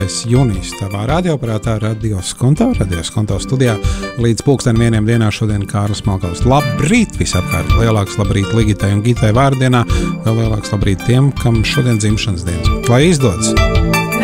Jūnijas tavā radioaparātā, radioskonto studijā līdz 1:00 dienā šodien Kārlis Malkaus. Labrīt visapkārt! Lielāks labrīt Ligitai un Gitai vārdienā, vēl lielāks labrīt tiem, kam šodien dzimšanas dienas. Lai izdodas!